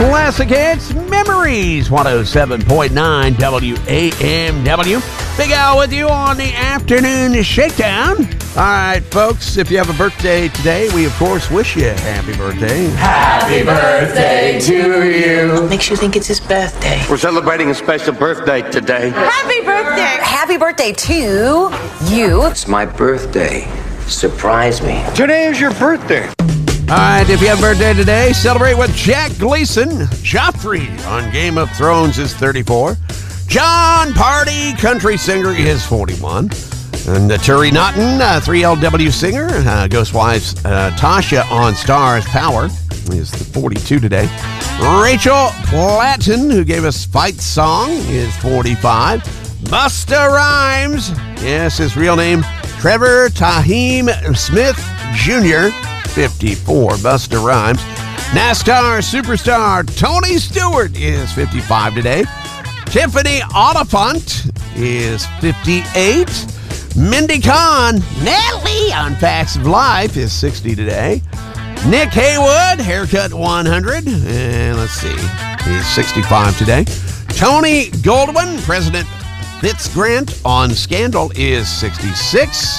Classic Hits Memories, 107.9 WAMW. Big Al with you on the Afternoon Shakedown. All right, folks, if you have a birthday today, we, of course, wish you a happy birthday. Happy birthday to you. What makes you think it's his birthday? We're celebrating a special birthday today. Happy birthday. Happy birthday to you. It's my birthday. Surprise me. Today is your birthday. All right, if you have a birthday today, celebrate with Jack Gleason. Joffrey on Game of Thrones is 34. John Party, country singer, is 41. And Turi Naughton, 3LW singer, Ghostwife's Tasha on Stars Power, is 42 today. Rachel Platten, who gave us Fight Song, is 45. Busta Rhymes, yes, his real name, Trevor Tahim Smith Jr., 54, Busta Rhymes. NASCAR superstar Tony Stewart is 55 today. Tiffany Oliphant is 58. Mindy Kahn, Natalie on Facts of Life, is 60 today. Nick Haywood, haircut 100. And let's see, he's 65 today. Tony Goldwyn, President Fitzgrant on Scandal, is 66.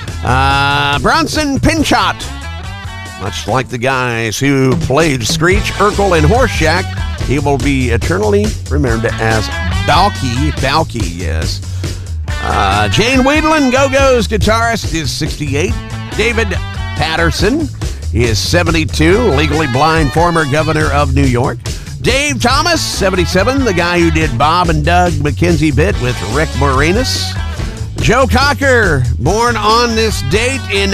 Bronson Pinchot, much like the guys who played Screech, Urkel, and Horseshack, he will be eternally remembered as Balky, yes. Jane Wiedlin, Go-Go's guitarist, is 68. David Patterson is 72, legally blind former governor of New York. Dave Thomas, 77, the guy who did Bob and Doug McKenzie bit with Rick Moranis. Joe Cocker, born on this date in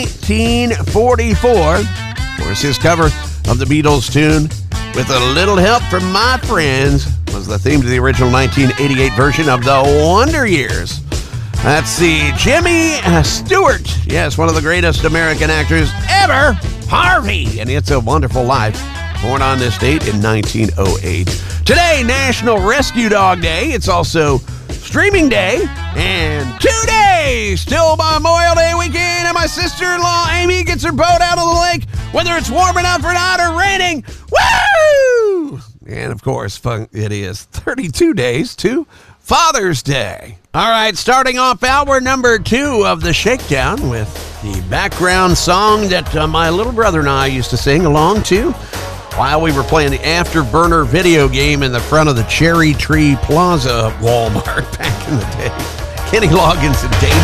1944. Of course, his cover of the Beatles tune, With a Little Help from My Friends, was the theme to the original 1988 version of The Wonder Years. Let's see, Jimmy Stewart, yes, one of the greatest American actors ever, Harvey, and It's a Wonderful Life, born on this date in 1908. Today, National Rescue Dog Day. It's also Streaming Day, and 2 days till Memorial Day weekend, and my sister-in-law Amy gets her boat out on the lake, whether it's warm enough or not or raining. Woo! And of course, it is 32 days to Father's Day. All right, starting off hour number 2 of the Shakedown with the background song that my little brother and I used to sing along to while we were playing the Afterburner video game in the front of the Cherry Tree Plaza Walmart back in the day. Kenny Loggins and Dave